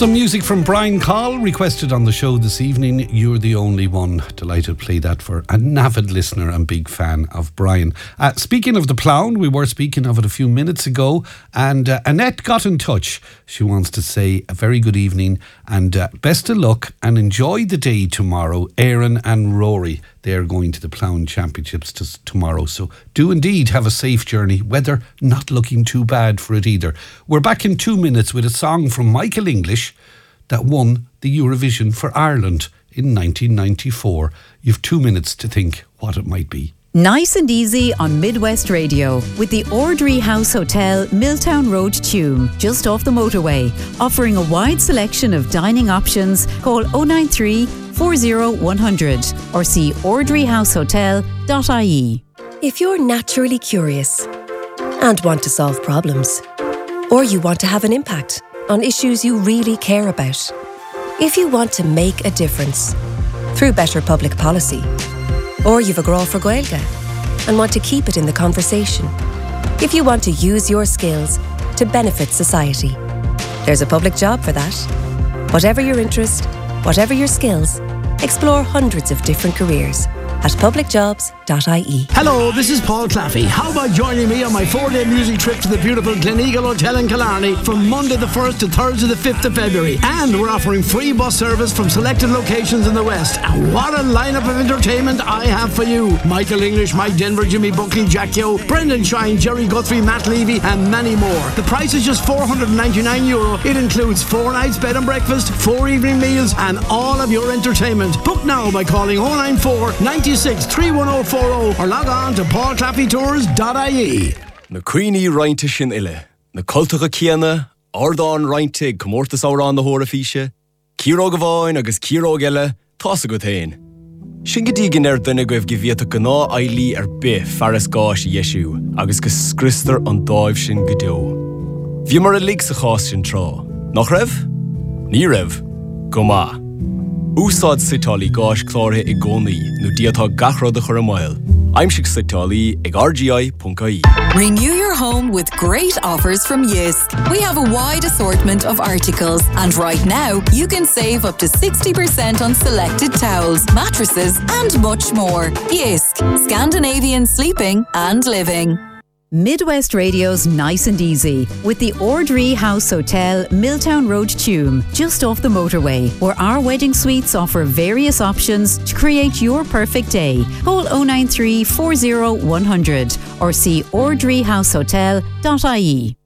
Some music from Brian Call requested on the show this evening. You're the only one. Delighted to play that for an avid listener and big fan of Brian. Speaking of the Plown, we were speaking of it a few minutes ago, and Annette got in touch. She wants to say a very good evening and best of luck and enjoy the day tomorrow. Aaron and Rory, they're going to the Plown Championships tomorrow, so do indeed have a safe journey. Weather not looking too bad for it either. We're back in 2 minutes with a song from Michael English that won the Eurovision for Ireland in 1994. You've 2 minutes to think what it might be. Nice and easy on Midwest Radio with the Ordry House Hotel, Milltown Road, Tuam, just off the motorway. Offering a wide selection of dining options. Call 093 40 100 or see ordryhousehotel.ie. If you're naturally curious and want to solve problems, or you want to have an impact on issues you really care about, if you want to make a difference through better public policy, or you've a grá for Gaeilge and want to keep it in the conversation, if you want to use your skills to benefit society, there's a public job for that. Whatever your interest, whatever your skills, explore hundreds of different careers at publicjobs.ie. Hello, this is Paul Claffey. How about joining me on my 4-day music trip to the beautiful Gleneagle Hotel in Killarney from Monday the 1st to Thursday the 5th of February. And we're offering free bus service from selected locations in the West. And what a lineup of entertainment I have for you. Michael English, Mike Denver, Jimmy Buckley, Jack Yo, Brendan Shine, Jerry Guthrie, Matt Levy and many more. The price is just €499. It includes 4 nights bed and breakfast, 4 evening meals and all of your entertainment. Book now by calling 094 96 31040 or log on to paulclaffeytours.ie. Na Queenie Reinta sin ille, na cultacha Ciana, Ardán Reinta Comórtas árán na hóra físe, Círo Gavain agus Círo Gelle, Tása go tain. Sin go dígan duine go bh gibhiata go ná ailí be fearras gáis Yeshu, agus go scrister an dáibh sin go deo. Bhí mar a lig sa chás sin trá. Nach raibh? Ní raibh. Go maith. Úsáid sitálaí gáis chlártha I gcónaí nó díatá gachrad a chur a mile. Aimsig sitálaí ag rgi.ie. Renew your home with great offers from Jysk. We have a wide assortment of articles, and right now you can save up to 60% on selected towels, mattresses and much more. Jysk, Scandinavian sleeping and living. Midwest Radio's Nice and Easy with the Ordry House Hotel, Milltown Road, Tuam, just off the motorway, where our wedding suites offer various options to create your perfect day. Call 093 40 100 or see ordryhousehotel.ie.